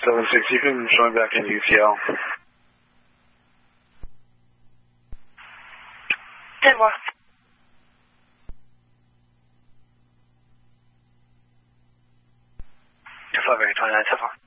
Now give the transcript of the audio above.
7-6, you can join back in UTL. 10-4. Flight 29, 10-4.